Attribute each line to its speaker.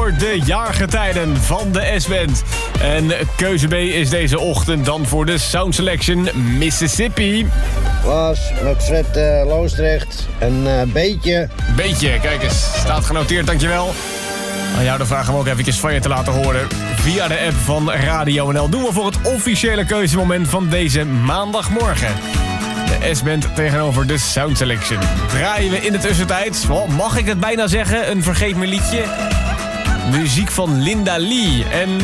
Speaker 1: voor de jaargetijden van de S-band. En keuze B is deze ochtend dan voor de Sound Selection Mississippi.
Speaker 2: Was met Fred Loosdrecht een beetje.
Speaker 1: Beetje, kijk eens. Staat genoteerd, dankjewel. Aan jou de vraag om ook eventjes van je te laten horen via de app van Radio NL. Doen we voor het officiële keuzemoment van deze maandagmorgen. De S-band tegenover de Sound Selection. Draaien we in de tussentijd, mag ik het bijna zeggen, een vergeet me liedje? Muziek van Linda Lee en